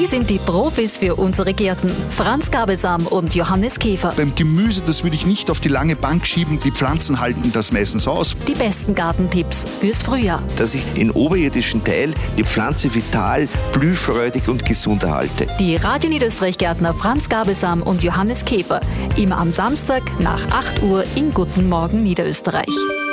Die sind die Profis für unsere Gärten. Franz Gabelsam und Johannes Käfer. Beim Gemüse, das würde ich nicht auf die lange Bank schieben. Die Pflanzen halten das meistens aus. Die besten Gartentipps fürs Frühjahr. Dass ich den oberirdischen Teil, die Pflanze vital, blühfreudig und gesund erhalte. Die Radio Niederösterreich-Gärtner Franz Gabelsam und Johannes Käfer. Immer am Samstag nach 8 Uhr in Guten Morgen Niederösterreich.